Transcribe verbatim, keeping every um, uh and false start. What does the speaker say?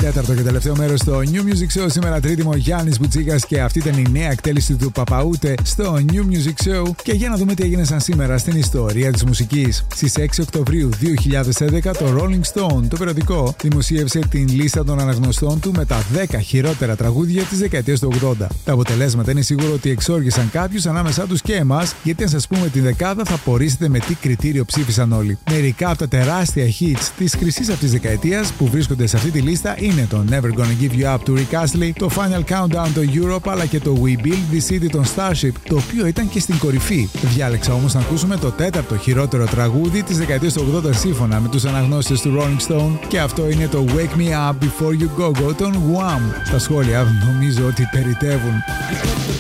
τέταρτο και τελευταίο μέρος στο New Music Show. Σήμερα Τρίτη, ο Γιάννης Μπουτσίκας και αυτή ήταν η νέα εκτέλεση του Παπαούτε στο New Music Show. Και για να δούμε τι έγινε σαν σήμερα στην ιστορία της μουσικής. Στις έξι Οκτωβρίου δύο χιλιάδες έντεκα, το Rolling Stone, το περιοδικό, δημοσίευσε την λίστα των αναγνωστών του με τα δέκα χειρότερα τραγούδια της δεκαετίας του ογδόντα. Τα αποτελέσματα είναι σίγουρο ότι εξόργησαν κάποιους ανάμεσά τους και εμάς, γιατί αν σας πούμε την δεκάδα θα απορρίσετε με τι κριτήριο ψήφισαν όλοι. Μερικά από τα τεράστια hits της χρυσής αυτής δεκαετίας που βρίσκονται σε αυτή τη λίστα είναι το Never Gonna Give You Up του Rick Astley, το Final Countdown το Europe, αλλά και το We Build This City των Starship, το οποίο ήταν και στην κορυφή. Διάλεξα όμως να ακούσουμε το τέταρτο χειρότερο τραγούδι της δεκαετίας του ογδόντα σύμφωνα με τους αναγνώστες του Rolling Stone, και αυτό είναι το Wake Me Up Before You Go Go των Wham. Τα σχόλια νομίζω ότι περιτεύουν.